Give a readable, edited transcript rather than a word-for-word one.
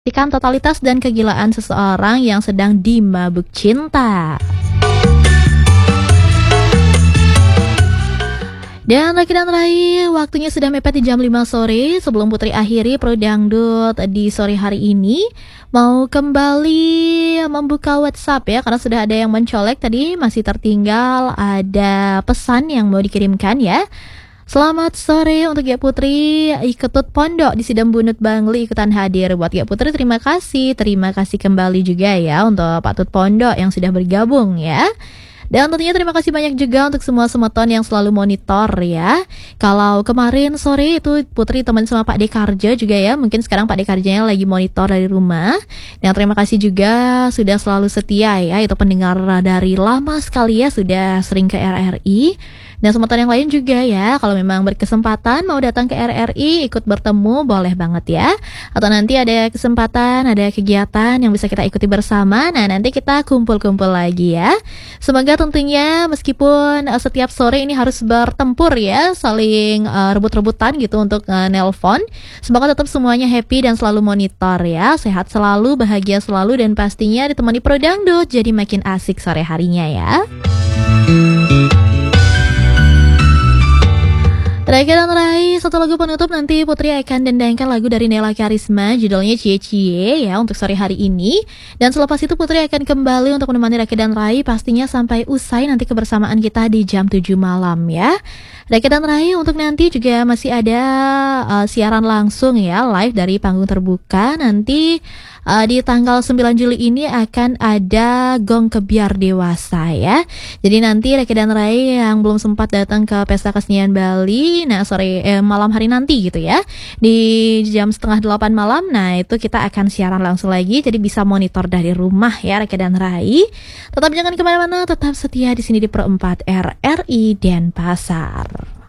Totalitas dan kegilaan seseorang yang sedang dimabuk cinta. Dan laki dan Rai, waktunya sudah mepet di jam 5 sore. Sebelum Putri akhiri Pro Dangdut di sore hari ini, mau kembali membuka WhatsApp ya, karena sudah ada yang mencolek tadi, masih tertinggal ada pesan yang mau dikirimkan ya. Selamat sore untuk Gia Putri, Ketut Pondok di Sidam Bunut Bangli ikutan hadir. Buat Gia Putri terima kasih kembali juga ya untuk Pak Tut Pondok yang sudah bergabung ya. Dan tentunya terima kasih banyak juga untuk semua semeton yang selalu monitor ya. Kalau kemarin sore itu Putri teman sama Pak Dekarja juga ya. Mungkin sekarang Pak Dekarjanya lagi monitor dari rumah. Dan terima kasih juga sudah selalu setia ya. Itu pendengar dari lama sekali ya, sudah sering ke RRI. Dan semeton yang lain juga ya, kalau memang berkesempatan mau datang ke RRI ikut bertemu boleh banget ya. Atau nanti ada kesempatan, ada kegiatan yang bisa kita ikuti bersama. Nah nanti kita kumpul-kumpul lagi ya. Semoga tentunya meskipun setiap sore ini harus bertempur ya, saling rebut-rebutan gitu untuk nelpon. Semoga tetap semuanya happy dan selalu monitor ya. Sehat selalu, bahagia selalu, dan pastinya ditemani Pro Dangdut jadi makin asik sore harinya ya. Terakhir dan Rai, satu lagu penutup nanti Putri akan dendangkan lagu dari Nela Karisma, judulnya Cie Cie ya untuk sore hari ini. Dan selepas itu Putri akan kembali untuk menemani Raki dan Rai pastinya sampai usai nanti kebersamaan kita di jam 7 malam ya. Raki dan Rai untuk nanti juga masih ada siaran langsung ya, live dari panggung terbuka nanti. Di tanggal 9 Juli ini akan ada Gong Kebiar Dewasa ya. Jadi nanti Reki dan Rai yang belum sempat datang ke Pesta Kesenian Bali, nah malam hari nanti gitu ya, di jam 7:30 malam, nah itu kita akan siaran langsung lagi. Jadi bisa monitor dari rumah ya Reki dan Rai. Tetap jangan kemana-mana, tetap setia di sini di Pro 4 RRI Denpasar.